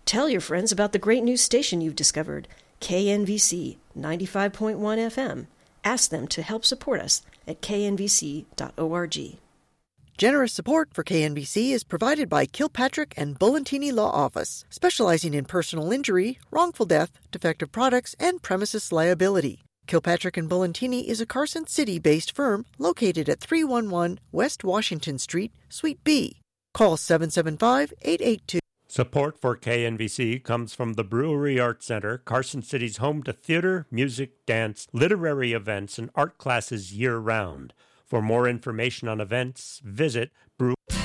Tell your friends about the great new station you've discovered, KNVC 95.1 FM. Ask them to help support us at knvc.org. Generous support for KNBC is provided by Kilpatrick and Bullantini Law Office, specializing in personal injury, wrongful death, defective products, and premises liability. Kilpatrick and Bullantini is a Carson City-based firm located at 311 West Washington Street, Suite B. Call 775-882. Support for KNVC comes from the Brewery Arts Center, Carson City's home to theater, music, dance, literary events, and art classes year-round. For more information on events, visit Brew.